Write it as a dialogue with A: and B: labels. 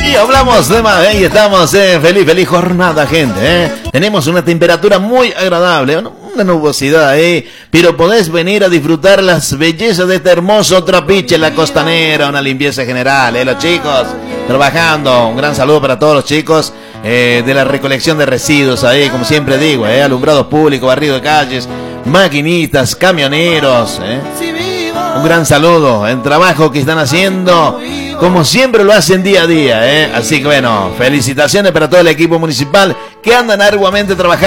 A: Y hablamos de más, y estamos en feliz jornada, gente. Tenemos una temperatura muy agradable, una nubosidad ahí, pero podés venir a disfrutar las bellezas de este hermoso Trapiche, la costanera, una limpieza general, los chicos trabajando. Un gran saludo para todos los chicos de la recolección de residuos ahí, como siempre digo, alumbrados públicos, barrido de calles, maquinistas, camioneros. Un gran saludo, el trabajo que están haciendo, como siempre lo hacen día a día. Así que bueno, felicitaciones para todo el equipo municipal que andan arduamente trabajando.